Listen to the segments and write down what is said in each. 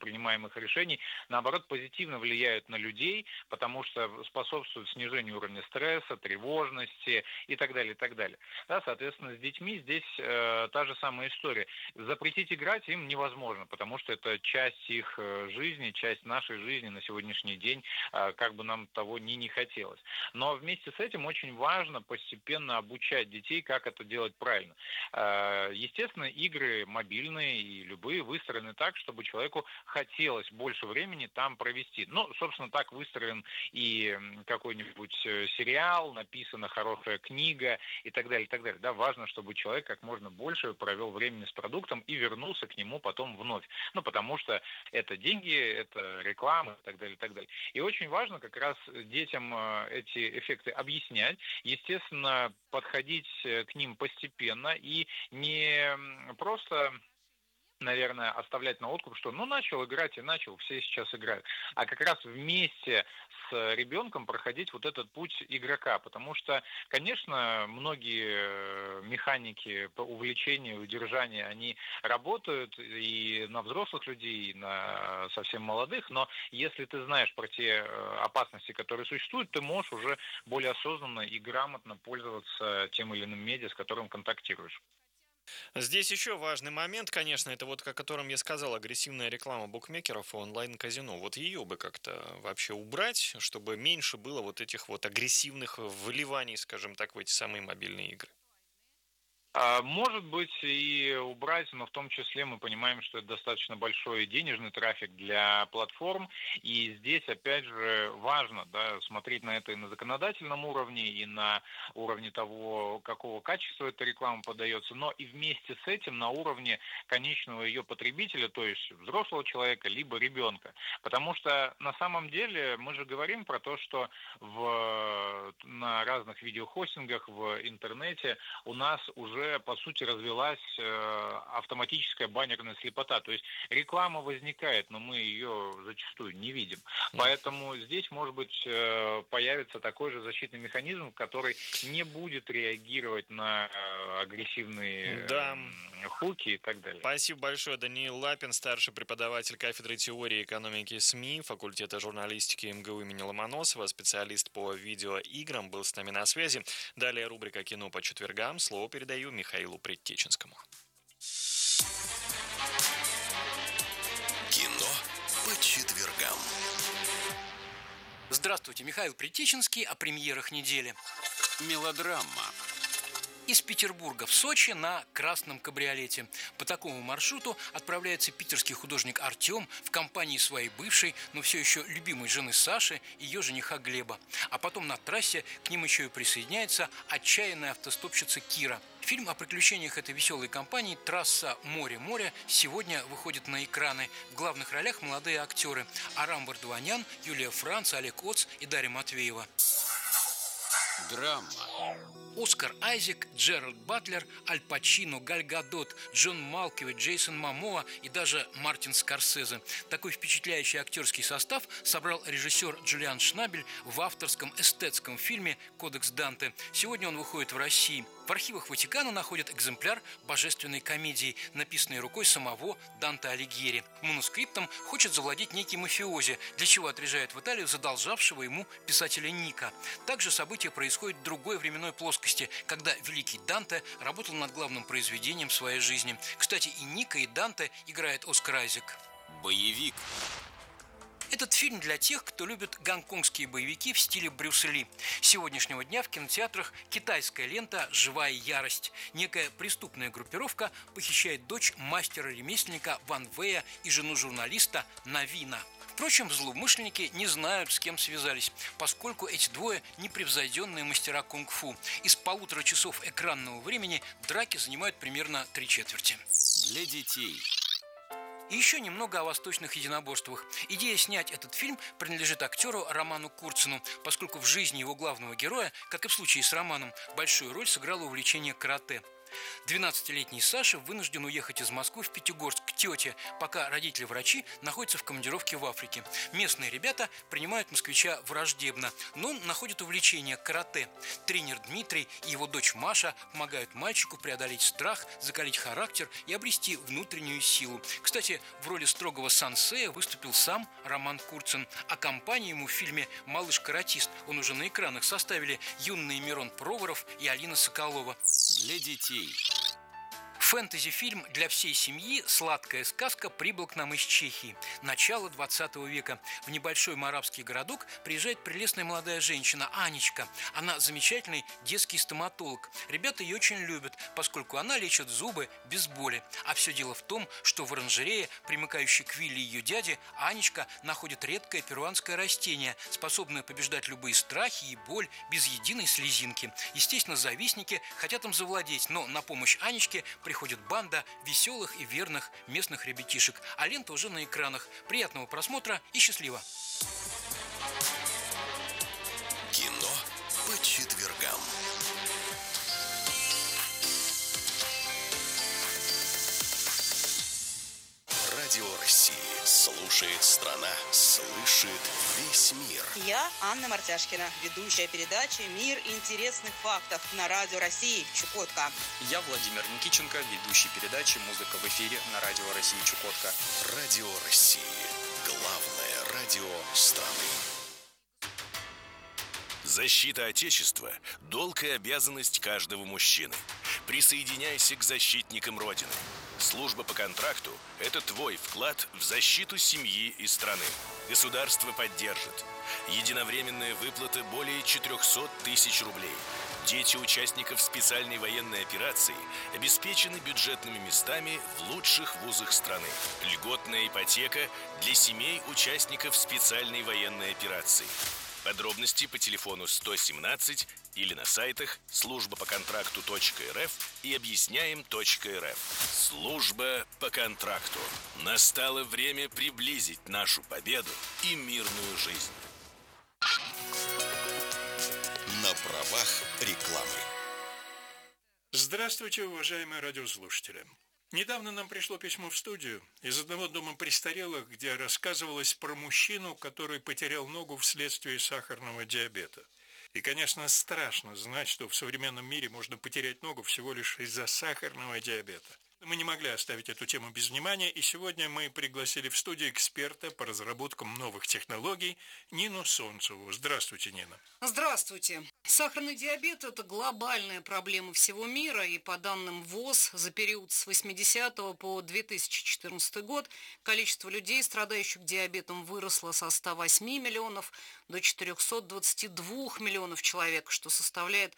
принимаемых решений, наоборот, позитивно влияют на людей, потому что способствуют снижению уровня стресса, тревожности и так далее, и так далее. Да, соответственно, с детьми здесь та же самая история. Запретить играть им невозможно, потому что это часть их жизни, часть нашей жизни на сегодняшний день, как бы нам того ни не хотелось. Но вместе с этим очень важно постепенно обучать детей, как это делать правильно. Естественно, игры мобильные и любые выстроены так, чтобы человеку хотелось больше времени там провести. Ну, собственно, так выстроен и какой-нибудь сериал, написана хорошая книга и так далее, и так далее. Да, важно, чтобы человек как можно больше провел времени с продуктом и вернулся к нему потом вновь. Ну, потому что это деньги, это реклама и так далее, и так далее. И очень важно как раз детям эти эффекты объяснять, естественно, подходить к ним постепенно и не просто, наверное, оставлять на откуп, что ну начал играть и начал, все сейчас играют, а как раз вместе с ребенком проходить вот этот путь игрока, потому что, конечно, многие механики по увлечению, удержания, они работают и на взрослых людей, и на совсем молодых, но если ты знаешь про те опасности, которые существуют, ты можешь уже более осознанно и грамотно пользоваться тем или иным медиа, с которым контактируешь. Здесь еще важный момент, конечно, это вот, о котором я сказал, агрессивная реклама букмекеров и онлайн-казино. Вот ее бы как-то вообще убрать, чтобы меньше было вот этих вот агрессивных вливаний, скажем так, в эти самые мобильные игры. Может быть, и убрать, но в том числе мы понимаем, что это достаточно большой денежный трафик для платформ, и здесь, опять же, важно, да, смотреть на это и на законодательном уровне, и на уровне того, какого качества эта реклама подается, но и вместе с этим на уровне конечного ее потребителя, то есть взрослого человека, либо ребенка. Потому что на самом деле мы же говорим про то, что на разных видеохостингах в интернете у нас уже по сути развилась автоматическая баннерная слепота. То есть реклама возникает, но мы ее зачастую не видим. Поэтому здесь, может быть, появится такой же защитный механизм, который не будет реагировать на агрессивные Да, хуки и так далее. спасибо большое. Даниил Лапин, старший преподаватель кафедры теории и экономики СМИ, факультета журналистики МГУ имени Ломоносова, специалист по видеоиграм, был с нами на связи. Далее рубрика «Кино по четвергам». Слово передаю Михаилу Предтеченскому. Кино по четвергам. Здравствуйте, Михаил Предтеченский о премьерах недели. Мелодрама. Из Петербурга в Сочи на красном кабриолете. По такому маршруту отправляется питерский художник Артем в компании своей бывшей, но все еще любимой жены Саши и ее жениха Глеба. А потом на трассе к ним еще и присоединяется отчаянная автостопщица Кира. Фильм о приключениях этой веселой компании «Трасса море-море» сегодня выходит на экраны. В главных ролях молодые актеры Арам Вардаванян, Юлия Франц, Олег Оц и Дарья Матвеева. Драма. Оскар Айзек, Джеральд Батлер, Аль Пачино, Галь Гадот, Джон Малкович, Джейсон Момоа и даже Мартин Скорсезе. Такой впечатляющий актерский состав собрал режиссер Джулиан Шнабель в авторском эстетском фильме «Кодекс Данте». Сегодня он выходит в России. В архивах Ватикана находят экземпляр божественной комедии, написанной рукой самого Данте Алигьери. Манускриптом хочет завладеть некий мафиози, для чего отряжает в Италию задолжавшего ему писателя Ника. Также события происходят в другой временной плоскости, когда великий Данте работал над главным произведением своей жизни. Кстати, и Ника, и Данте играет Оскар Айзек. Боевик. Этот фильм для тех, кто любит гонконгские боевики в стиле Брюса Ли. С сегодняшнего дня в кинотеатрах китайская лента «Живая ярость». Некая преступная группировка похищает дочь мастера-ремесленника Ван Вэя и жену журналиста Навина. Впрочем, злоумышленники не знают, с кем связались, поскольку эти двое непревзойденные мастера кунг-фу. Из 1,5 часов экранного времени драки занимают примерно 3/4. Для детей. И еще немного о восточных единоборствах. Идея снять этот фильм принадлежит актеру Роману Курцину, поскольку в жизни его главного героя, как и в случае с Романом, большую роль сыграло увлечение карате. 12-летний Саша вынужден уехать из Москвы в Пятигорск к тете, пока родители-врачи находятся в командировке в Африке. Местные ребята принимают москвича враждебно, но он находит увлечение карате. Тренер Дмитрий и его дочь Маша помогают мальчику преодолеть страх, закалить характер и обрести внутреннюю силу. Кстати, в роли строгого сансея выступил сам Роман Курцин, а компанию ему в фильме «Малыш-каратист» он уже на экранах составили юные Мирон Проворов и Алина Соколова. Для детей. Фэнтези-фильм для всей семьи «Сладкая сказка» прибыл к нам из Чехии. Начало 20 века. В небольшой арабский городок приезжает прелестная молодая женщина Анечка. Она замечательный детский стоматолог. Ребята ее очень любят, поскольку она лечит зубы без боли. А все дело в том, что в оранжерее, примыкающей к вилле ее дяди, Анечка находит редкое перуанское растение, способное побеждать любые страхи и боль без единой слезинки. Естественно, завистники хотят им завладеть, но на помощь Анечке приходит банда веселых и верных местных ребятишек. А лента уже на экранах. Приятного просмотра и счастливо! Кино по четвергам. Радио России. Слушает страна. Слышит весь мир. Я Анна Мартяшкина, ведущая передачи «Мир интересных фактов» на Радио России Чукотка. Я Владимир Никиченко, ведущий передачи «Музыка в эфире» на Радио России Чукотка. Радио России. Главное радио страны. Защита Отечества – долг и обязанность каждого мужчины. Присоединяйся к защитникам Родины. Служба по контракту – это твой вклад в защиту семьи и страны. Государство поддержит. Единовременная выплата более 400 тысяч рублей. Дети участников специальной военной операции обеспечены бюджетными местами в лучших вузах страны. Льготная ипотека для семей участников специальной военной операции. Подробности по телефону 117 или на сайтах службапоконтракту.рф и объясняем.рф. Служба по контракту. Настало время приблизить нашу победу и мирную жизнь. На правах рекламы. Здравствуйте, уважаемые радиослушатели. Недавно нам пришло письмо в студию из одного дома престарелых, где рассказывалось про мужчину, который потерял ногу вследствие сахарного диабета. И, конечно, страшно знать, что в современном мире можно потерять ногу всего лишь из-за сахарного диабета. Мы не могли оставить эту тему без внимания, и сегодня мы пригласили в студию эксперта по разработкам новых технологий Нину Солнцеву. Здравствуйте, Нина. Здравствуйте. Сахарный диабет – это глобальная проблема всего мира, и по данным ВОЗ, за период с 80 по 2014 год количество людей, страдающих диабетом, выросло со 108 миллионов до 422 миллионов человек, что составляет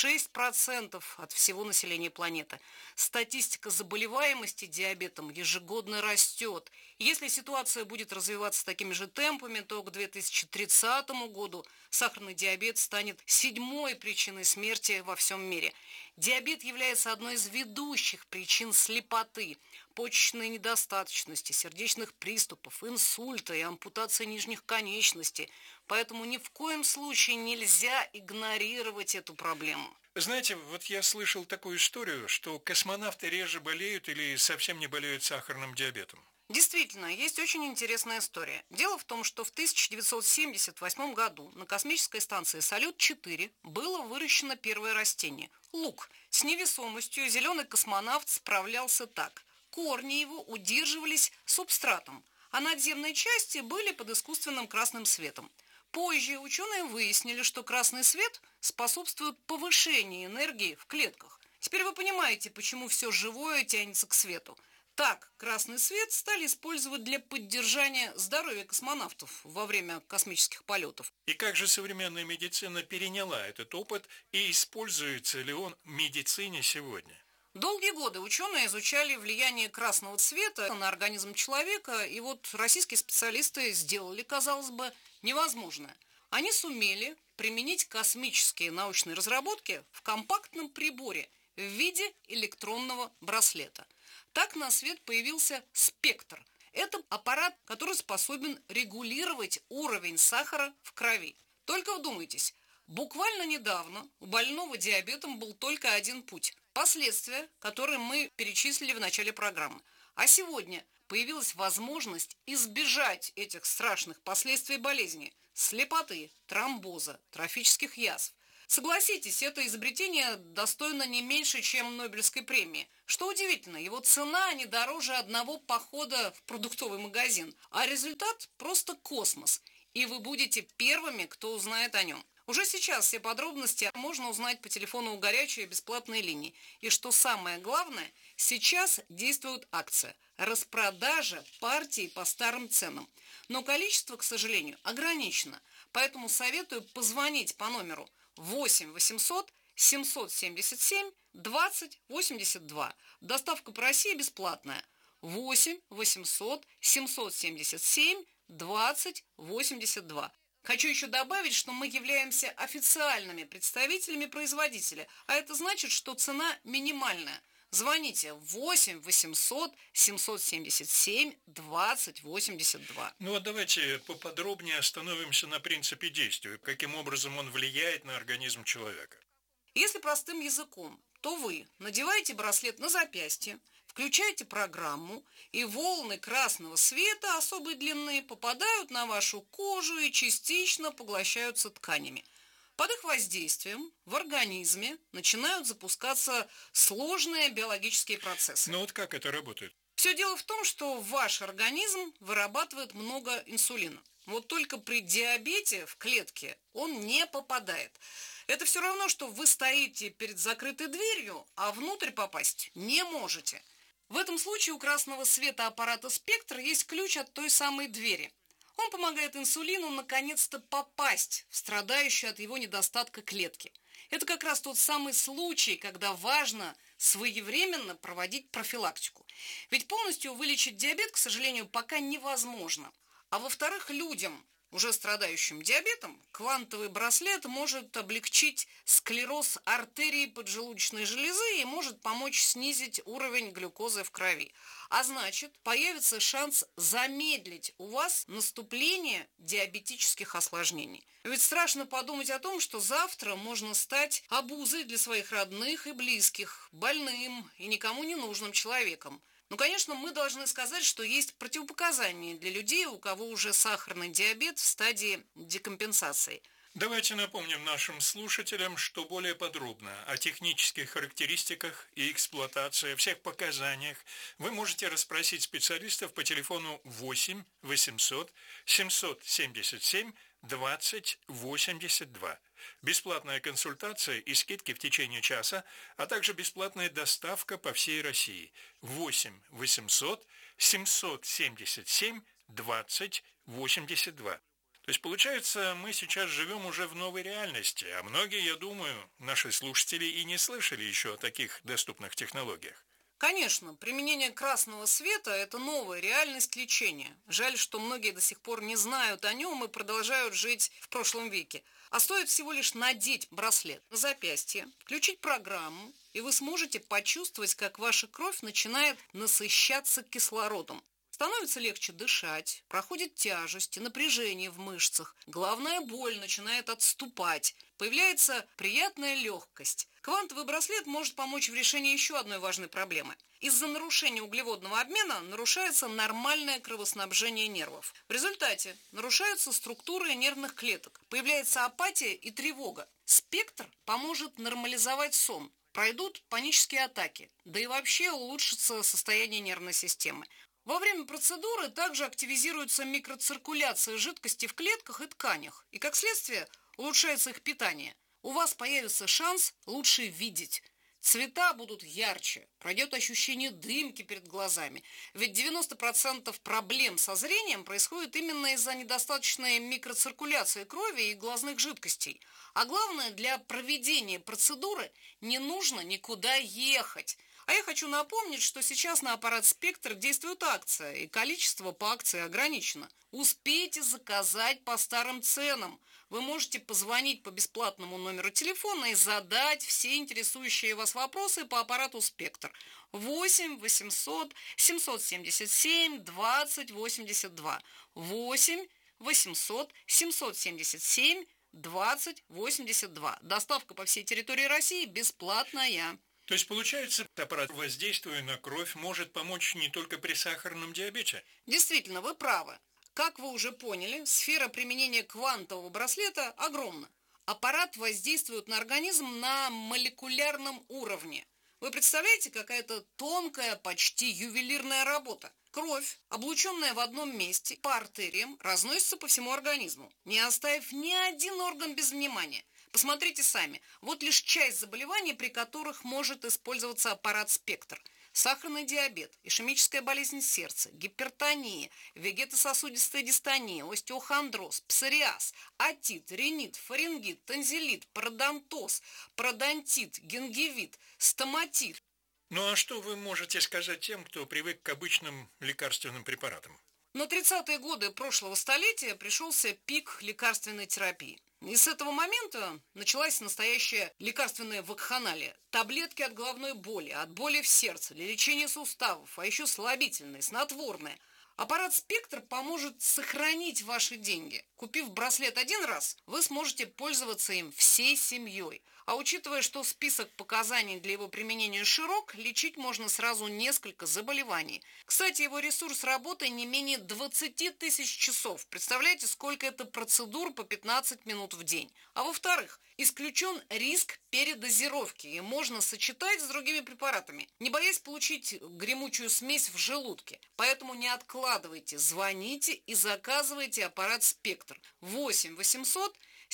6% от всего населения планеты. Статистика заболеваемости диабетом ежегодно растет. Если ситуация будет развиваться такими же темпами, то к 2030 году сахарный диабет станет 7-й причиной смерти во всем мире. Диабет является одной из ведущих причин слепоты, почечной недостаточности, сердечных приступов, инсульта и ампутации нижних конечностей. Поэтому ни в коем случае нельзя игнорировать эту проблему. Знаете, вот я слышал такую историю, что космонавты реже болеют или совсем не болеют сахарным диабетом. Действительно, есть очень интересная история. Дело в том, что в 1978 году на космической станции «Салют-4» было выращено первое растение – лук. С невесомостью зеленый космонавт справлялся так. Корни его удерживались субстратом, а надземные части были под искусственным красным светом. Позже ученые выяснили, что красный свет способствует повышению энергии в клетках. Теперь вы понимаете, почему все живое тянется к свету. Так, красный свет стали использовать для поддержания здоровья космонавтов во время космических полетов. И как же современная медицина переняла этот опыт и используется ли он в медицине сегодня? Долгие годы ученые изучали влияние красного цвета на организм человека, и вот российские специалисты сделали, казалось бы, невозможное. Они сумели применить космические научные разработки в компактном приборе в виде электронного браслета. Так на свет появился спектр. Это аппарат, который способен регулировать уровень сахара в крови. Только вдумайтесь, буквально недавно у больного диабетом был только один путь – последствия, которые мы перечислили в начале программы. А сегодня появилась возможность избежать этих страшных последствий болезни – слепоты, тромбоза, трофических язв. Согласитесь, это изобретение достойно не меньше, чем Нобелевской премии. Что удивительно, его цена не дороже одного похода в продуктовый магазин, а результат просто космос. И вы будете первыми, кто узнает о нем. Уже сейчас все подробности можно узнать по телефону у горячей бесплатной линии. И что самое главное, сейчас действует акция – распродажа партии по старым ценам. Но количество, к сожалению, ограничено. Поэтому советую позвонить по номеру 8 800 777 20 82. Доставка по России бесплатная. 8 800 777 20 82. Хочу еще добавить, что мы являемся официальными представителями производителя, а это значит, что цена минимальная. Звоните 8 800 777 20 82. Ну вот давайте поподробнее остановимся на принципе действия, каким образом он влияет на организм человека. Если простым языком, то вы надеваете браслет на запястье, включаете программу, и волны красного света особой длины попадают на вашу кожу и частично поглощаются тканями. Под их воздействием в организме начинают запускаться сложные биологические процессы. Ну вот как это работает? Все дело в том, что ваш организм вырабатывает много инсулина. Вот только при диабете в клетке он не попадает. Это все равно, что вы стоите перед закрытой дверью, а внутрь попасть не можете. В этом случае у красного света аппарата «Спектр» есть ключ от той самой двери. Он помогает инсулину наконец-то попасть в страдающую от его недостатка клетки. Это как раз тот самый случай, когда важно своевременно проводить профилактику. Ведь полностью вылечить диабет, к сожалению, пока невозможно. А во-вторых, людям, уже страдающим диабетом, квантовый браслет может облегчить склероз артерий поджелудочной железы и может помочь снизить уровень глюкозы в крови. А значит, появится шанс замедлить у вас наступление диабетических осложнений. Ведь страшно подумать о том, что завтра можно стать обузой для своих родных и близких, больным и никому не нужным человеком. Ну, конечно, мы должны сказать, что есть противопоказания для людей, у кого уже сахарный диабет в стадии декомпенсации. Давайте напомним нашим слушателям, что более подробно о технических характеристиках и эксплуатации, о всех показаниях вы можете расспросить специалистов по телефону 8 800 777 20 82. Бесплатная консультация и скидки в течение часа, а также бесплатная доставка по всей России. 8 800 777 20 82. То есть, получается, мы сейчас живем уже в новой реальности, а многие, я думаю, наши слушатели и не слышали еще о таких доступных технологиях. Конечно, применение красного света – это новая реальность лечения. Жаль, что многие до сих пор не знают о нем и продолжают жить в прошлом веке. А стоит всего лишь надеть браслет на запястье, включить программу, и вы сможете почувствовать, как ваша кровь начинает насыщаться кислородом. Становится легче дышать, проходит тяжесть и напряжение в мышцах, головная боль начинает отступать, появляется приятная легкость. Квантовый браслет может помочь в решении еще одной важной проблемы. Из-за нарушения углеводного обмена нарушается нормальное кровоснабжение нервов. В результате нарушаются структуры нервных клеток, появляется апатия и тревога. Спектр поможет нормализовать сон, пройдут панические атаки, да и вообще улучшится состояние нервной системы. Во время процедуры также активизируется микроциркуляция жидкости в клетках и тканях, и, как следствие, улучшается их питание. У вас появится шанс лучше видеть. Цвета будут ярче, пройдет ощущение дымки перед глазами. Ведь 90% проблем со зрением происходит именно из-за недостаточной микроциркуляции крови и глазных жидкостей. А главное, для проведения процедуры не нужно никуда ехать. А я хочу напомнить, что сейчас на аппарат «Спектр» действует акция, и количество по акции ограничено. Успейте заказать по старым ценам. Вы можете позвонить по бесплатному номеру телефона и задать все интересующие вас вопросы по аппарату «Спектр». 8 800 777 20 82. 8 800 777 20 82. Доставка по всей территории России бесплатная. То есть, получается, аппарат, воздействуя на кровь, может помочь не только при сахарном диабете? Действительно, вы правы. Как вы уже поняли, сфера применения квантового браслета огромна. Аппарат воздействует на организм на молекулярном уровне. Вы представляете, какая-то тонкая, почти ювелирная работа. Кровь, облученная в одном месте по артериям, разносится по всему организму, не оставив ни один орган без внимания. Посмотрите сами, вот лишь часть заболеваний, при которых может использоваться аппарат «Спектр». Сахарный диабет, ишемическая болезнь сердца, гипертония, вегетососудистая дистония, остеохондроз, псориаз, отит, ринит, фарингит, танзелит, пародонтоз, пародонтит, гингивит, стоматит. Ну а что вы можете сказать тем, кто привык к обычным лекарственным препаратам? На 30-е годы прошлого столетия пришелся пик лекарственной терапии. И с этого момента началась настоящая лекарственная вакханалия. Таблетки от головной боли, от боли в сердце, для лечения суставов, а еще слабительные, снотворные. Аппарат «Спектр» поможет сохранить ваши деньги. Купив браслет один раз, вы сможете пользоваться им всей семьей. А учитывая, что список показаний для его применения широк, лечить можно сразу несколько заболеваний. Кстати, его ресурс работы не менее 20 тысяч часов. Представляете, сколько это процедур по 15 минут в день. А во-вторых, исключен риск передозировки и можно сочетать с другими препаратами, не боясь получить гремучую смесь в желудке. Поэтому не откладывайте, звоните и заказывайте аппарат «Спектр». 8 800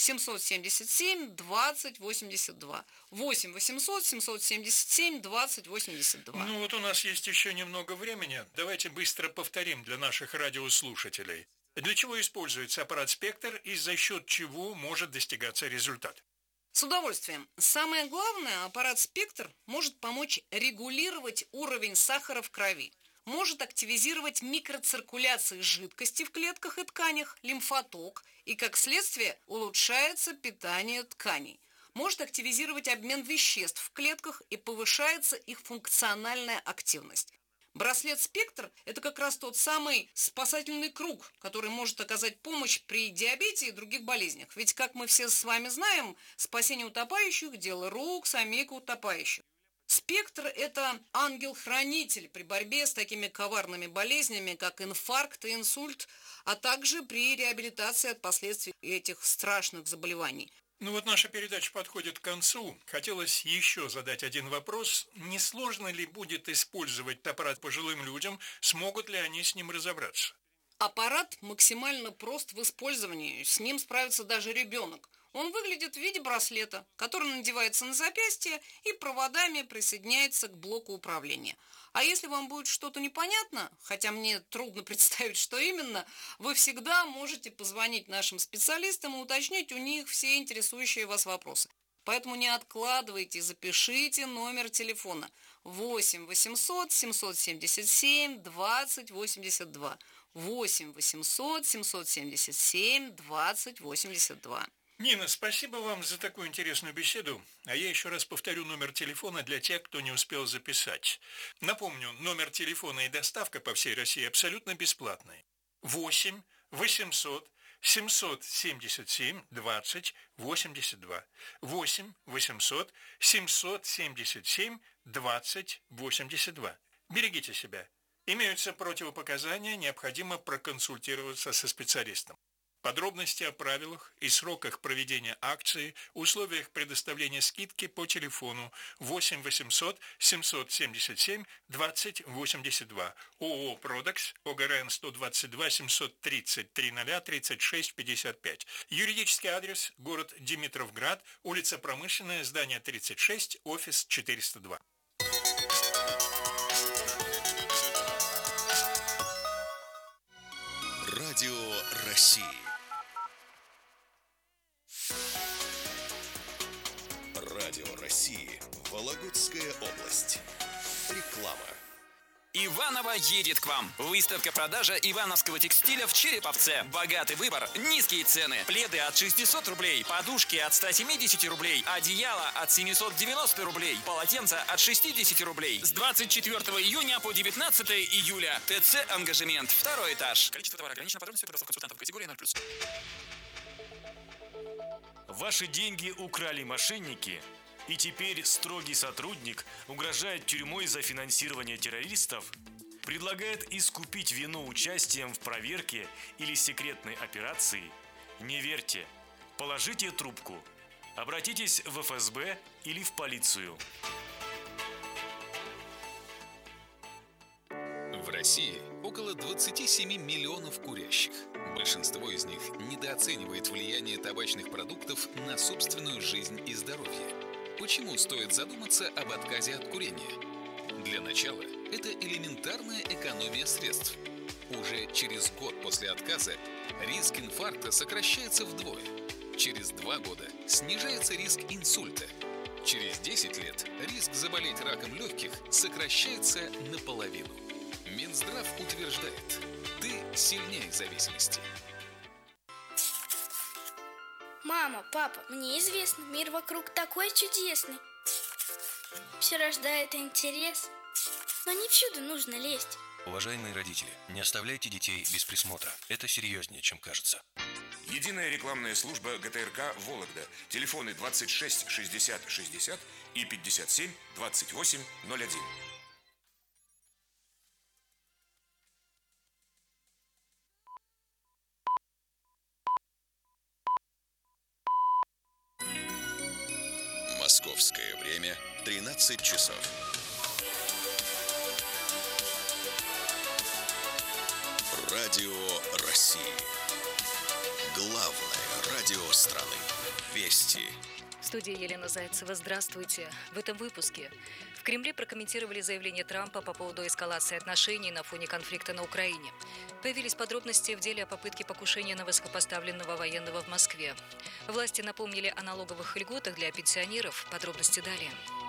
777 20 82. 8 800 777 20 82. Ну вот у нас есть еще немного времени. Давайте быстро повторим для наших радиослушателей. Для чего используется аппарат «Спектр» и за счет чего может достигаться результат? С удовольствием. Самое главное, аппарат «Спектр» может помочь регулировать уровень сахара в крови. Может активизировать микроциркуляцию жидкости в клетках и тканях, лимфоток, и, как следствие, улучшается питание тканей. Может активизировать обмен веществ в клетках и повышается их функциональная активность. Браслет «Спектр» – это как раз тот самый спасательный круг, который может оказать помощь при диабете и других болезнях. Ведь, как мы все с вами знаем, спасение утопающих – дело рук самих утопающих. «Спектр» – это ангел-хранитель при борьбе с такими коварными болезнями, как инфаркт и инсульт, а также при реабилитации от последствий этих страшных заболеваний. Ну вот наша передача подходит к концу. Хотелось еще задать один вопрос. Не сложно ли будет использовать аппарат пожилым людям? Смогут ли они с ним разобраться? Аппарат максимально прост в использовании. С ним справится даже ребенок. Он выглядит в виде браслета, который надевается на запястье и проводами присоединяется к блоку управления. А если вам будет что-то непонятно, хотя мне трудно представить, что именно, вы всегда можете позвонить нашим специалистам и уточнить у них все интересующие вас вопросы. Поэтому не откладывайте, запишите номер телефона 8 800 777 20 82. 8 800 777 20 82. Нина, спасибо вам за такую интересную беседу. А я еще раз повторю номер телефона для тех, кто не успел записать. Напомню, номер телефона и доставка по всей России абсолютно бесплатные. 8 800 777 20 82. 8 800 777 20 82. Берегите себя. Имеются противопоказания, необходимо проконсультироваться со специалистом. Подробности о правилах и сроках проведения акции, условиях предоставления скидки по телефону 8 800 777 20 82. ООО «Продекс», ОГРН 122 730 30 36 55. Юридический адрес: город Димитровград, улица Промышленная, здание 36, офис 402. Радио России. Радио России. Вологодская область. Реклама. Иваново едет к вам. Выставка-продажа ивановского текстиля в Череповце. Богатый выбор, низкие цены. Пледы от 600 рублей, подушки от 170 рублей, одеяло от 790 рублей, полотенца от 60 рублей. С 24 июня по 19 июля. ТЦ «Ангажемент», 2-й этаж. Количество товара ограничено, подробности предоставь консультантов категории 0+. Ваши деньги украли мошенники? И теперь строгий сотрудник угрожает тюрьмой за финансирование террористов? Предлагает искупить вину участием в проверке или секретной операции? Не верьте. Положите трубку. Обратитесь в ФСБ или в полицию. В России около 27 миллионов курящих. Большинство из них недооценивает влияние табачных продуктов на собственную жизнь и здоровье. Почему стоит задуматься об отказе от курения? Для начала, это элементарная экономия средств. Уже через год после отказа риск инфаркта сокращается вдвое. Через 2 года снижается риск инсульта. Через 10 лет риск заболеть раком легких сокращается наполовину. Минздрав утверждает, ты сильнее зависимости. Мама, папа, мне известно, мир вокруг такой чудесный. Все рождает интерес, но не всюду нужно лезть. Уважаемые родители, не оставляйте детей без присмотра. Это серьезнее, чем кажется. Единая рекламная служба ГТРК «Вологда». Телефоны 26 60 60 и 57 28 01. Московское время 13 часов. Радио России. Главное радио страны. Вести. В студии Елена Зайцева. Здравствуйте. В этом выпуске. В Кремле прокомментировали заявление Трампа по поводу эскалации отношений на фоне конфликта на Украине. Появились подробности в деле о попытке покушения на высокопоставленного военного в Москве. Власти напомнили о налоговых льготах для пенсионеров. Подробности далее.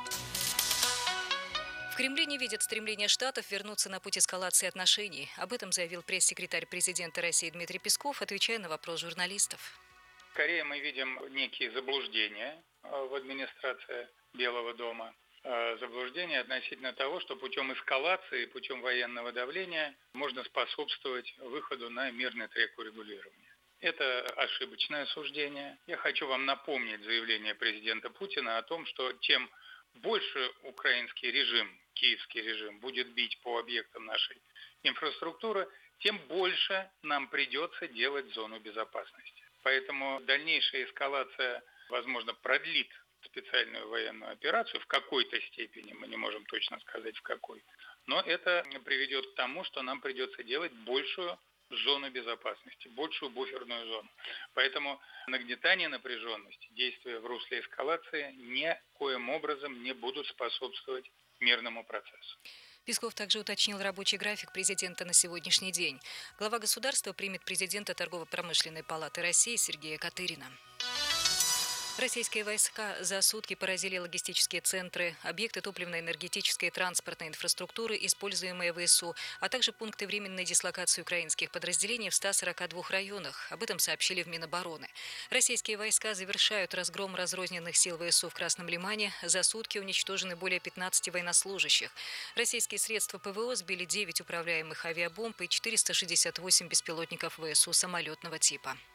В Кремле не видят стремления Штатов вернуться на путь эскалации отношений. Об этом заявил пресс-секретарь президента России Дмитрий Песков, отвечая на вопрос журналистов. Скорее мы видим некие заблуждения в администрации Белого дома. Заблуждения относительно того, что путем эскалации, путем военного давления можно способствовать выходу на мирный трек урегулирования. Это ошибочное суждение. Я хочу вам напомнить заявление президента Путина о том, что чем больше украинский режим, киевский режим будет бить по объектам нашей инфраструктуры, тем больше нам придется делать зону безопасности. Поэтому дальнейшая эскалация, возможно, продлит специальную военную операцию в какой-то степени, мы не можем точно сказать в какой, но это приведет к тому, что нам придется делать большую зону безопасности, большую буферную зону. Поэтому нагнетание напряженности, действия в русле эскалации никоим образом не будут способствовать мирному процессу. Песков также уточнил рабочий график президента на сегодняшний день. Глава государства примет президента Торгово-промышленной палаты России Сергея Катырина. Российские войска за сутки поразили логистические центры, объекты топливно-энергетической и транспортной инфраструктуры, используемые ВСУ, а также пункты временной дислокации украинских подразделений в 142 районах. Об этом сообщили в Минобороны. Российские войска завершают разгром разрозненных сил ВСУ в Красном Лимане. За сутки уничтожены более 15 военнослужащих. Российские средства ПВО сбили 9 управляемых авиабомб и 468 беспилотников ВСУ самолетного типа.